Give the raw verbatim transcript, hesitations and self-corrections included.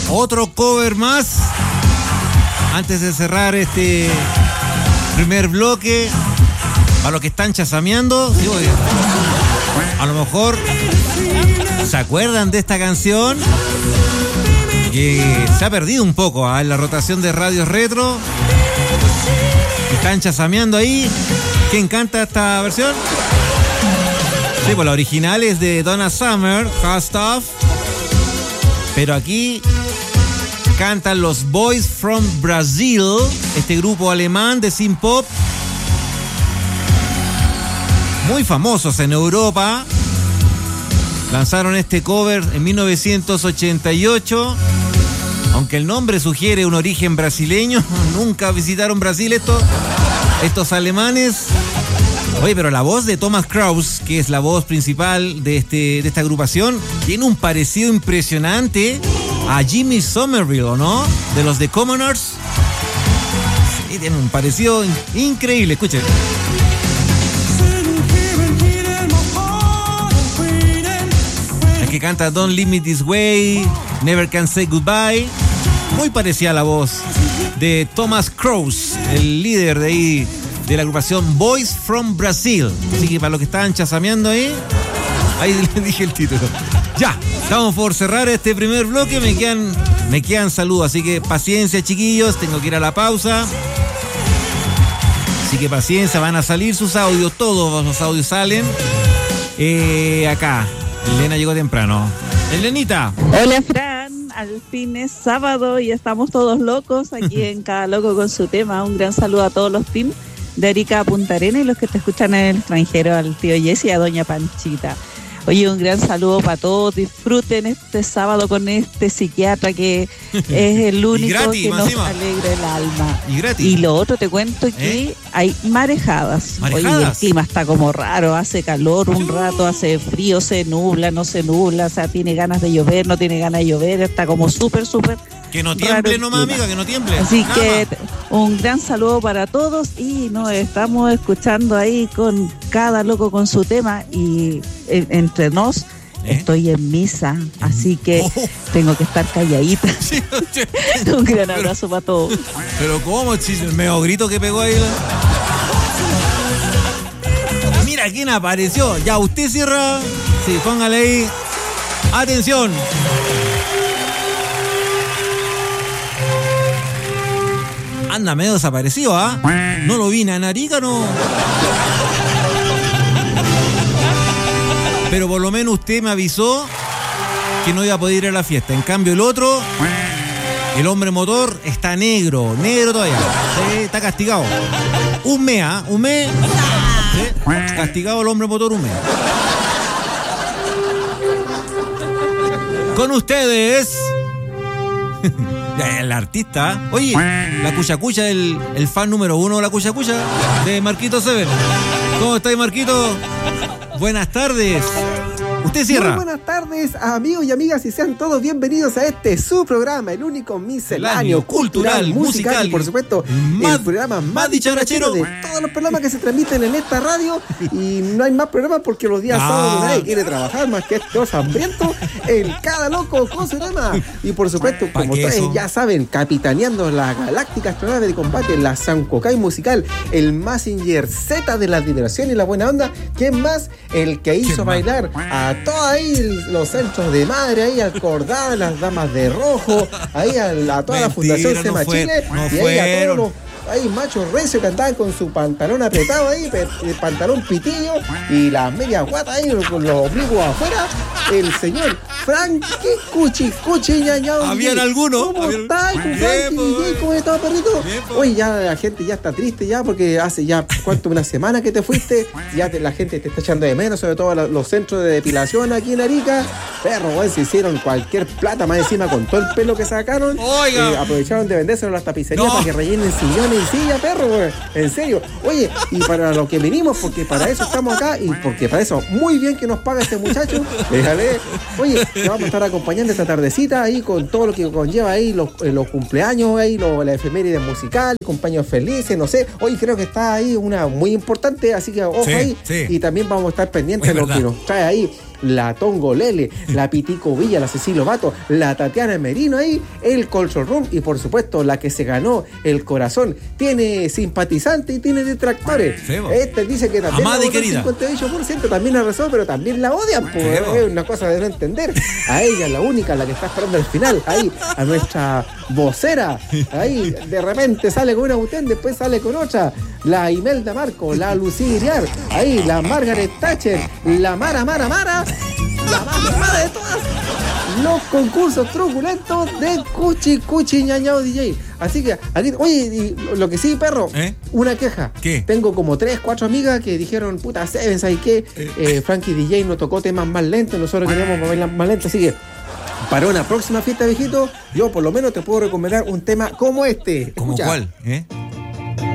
Otro cover más. Antes de cerrar este primer bloque, a los que están chasameando, digo, a lo mejor se acuerdan de esta canción que se ha perdido un poco ¿eh? en la rotación de radios retro. Están chasameando ahí. ¿Quién canta esta versión? Sí, pues la original es de Donna Summer, Hot Stuff. Pero aquí cantan los Boys from Brazil, este grupo alemán de synth pop, muy famosos en Europa. Lanzaron este cover en mil novecientos ochenta y ocho. Aunque el nombre sugiere un origen brasileño, nunca visitaron Brasil estos, estos alemanes. Oye, pero la voz de Thomas Kraus, que es la voz principal de, este, de esta agrupación, tiene un parecido impresionante a Jimmy Somerville, ¿no? De los The Commoners. Sí, tiene un parecido increíble, escuchen. El que canta Don't Leave Me This Way, Never Can Say Goodbye. Muy parecida a la voz de Thomas Kraus, el líder de ahí, de la agrupación Boys from Brazil. Así que para los que estaban chasameando ahí, ahí les dije el título. Ya, estamos por cerrar este primer bloque. Me quedan, me quedan saludos, así que paciencia, chiquillos. Tengo que ir a la pausa. Así que paciencia, van a salir sus audios. Todos los audios salen. Eh, acá, Elena llegó temprano. Elenita. Hola, Fran. Al fin es sábado y estamos todos locos aquí en Cada Loco con su tema. Un gran saludo a todos los teams de Arica a Punta Arenas y los que te escuchan en el extranjero, al tío Jesse y a doña Panchita. Oye, un gran saludo para todos. Disfruten este sábado con este psiquiatra que es el único gratis, que nos encima. Alegra el alma. Y gratis. Y lo otro te cuento que ¿Eh? hay marejadas. ¿Marejadas? Oye, el clima está como raro, hace calor un rato, hace frío, se nubla, no se nubla, o sea, tiene ganas de llover, no tiene ganas de llover, está como súper, súper Que no tiemble nomás, amiga, que no tiemble. Así Nada que más. Un gran saludo para todos y nos estamos escuchando ahí con Cada Loco con su tema y eh, entre nos ¿Eh? estoy en misa, así que oh. tengo que estar calladita. Sí, sí. Un gran abrazo pero, para todos. Pero ¿cómo? El medio grito que pegó ahí. Mira quién apareció. Ya, usted cierra. Sí, póngale ahí. Atención. Anda medio desaparecido, ¿ah? ¿eh? No lo vi, Narica, no. Pero por lo menos usted me avisó que no iba a poder ir a la fiesta. En cambio el otro, el hombre motor, está negro, negro todavía. Sí, está castigado. Un mes, ¿ah? ¿eh? Un mes. ¿Sí? Castigado el hombre motor un mes. Con ustedes... El artista, oye, la Cuchacucha, el, el fan número uno de la Cuchacucha, de Marquito Sever. ¿Cómo estáis, Marquito? Buenas tardes. Usted cierra. Muy buenas tardes, amigos y amigas, y sean todos bienvenidos a este su programa, el único misceláneo cultural, cultural musical, musical y por supuesto más, el programa más dicharachero de todos los programas que se transmiten en esta radio. Y no hay más programas porque los días ah. sábados nadie quiere trabajar más que estos hambrientos. El Cada Loco con su tema. Y por supuesto, como ustedes ya saben, capitaneando la galáctica astronave de combate, la Sankokai musical, el Mazinger Z de la diversión y la buena onda. ¿Quién más? El que hizo bailar a todos ahí los centros de madre, ahí al Cordal, las damas de rojo, ahí a, la, a toda Mentira, la Fundación Sema no Chile, no y ahí a todos los ahí machos recios que andaban con su pantalón apretado ahí, el pantalón pitillo y las medias guatas ahí con los oblicuos afuera, el señor Frankie Cuchi, Cuchi, ñañao. ¿Habían algunos? ¿Cómo estás, Frankie? ¿Cómo estás, perrito? Oye, ya la gente ya está triste ya porque hace ya, ¿cuánto? Una semana que te fuiste, ya te, la gente te está echando de menos, sobre todo los centros de depilación aquí en Arica. Perro, güey, se hicieron cualquier plata más encima con todo el pelo que sacaron. Oiga. Eh, aprovecharon de vendérselo a las tapicerías no. para que rellenen sillones y sillas, perro, güey. En serio. Oye, y para lo que venimos, porque para eso estamos acá y porque para eso muy bien que nos paga este muchacho. Déjale. Oye, te vamos a estar acompañando esta tardecita ahí con todo lo que conlleva ahí los, los cumpleaños, ahí los, la efeméride musical, compañeros felices, no sé. Hoy creo que está ahí una muy importante, así que ojo sí, ahí. Sí. Y también vamos a estar pendientes de lo que nos trae ahí la Tongo Lele, la Pitico Villa, la Cecilio Bato, la Tatiana Merino ahí, el Culture Room y por supuesto la que se ganó el corazón. Tiene simpatizantes y tiene detractores. Sí, este dice que también amada y querida. El cincuenta y ocho por ciento también la razón, pero también la odian. Pues, sí, es una cosa de no entender. A ella, la única, la que está esperando el final. Ahí, a nuestra vocera. Ahí, de repente sale con una botella, después sale con otra. La Imelda Marco, la Lucía Iriar. Ahí, la Margaret Thatcher, la Mara Mara Mara. La más mala de todas. Los concursos truculentos de Cuchi Cuchi Ñañao D J. Así que aquí, oye, y lo que sí, perro, ¿Eh? una queja. ¿Qué? Tengo como tres, cuatro amigas que dijeron, puta, Seven, ¿sabes qué? Eh. Eh, Frankie D J nos tocó temas más lentos, nosotros queríamos bailar más lento, así que para una próxima fiesta, viejito, yo por lo menos te puedo recomendar un tema como este. ¿Como Escucha. cuál? ¿Eh?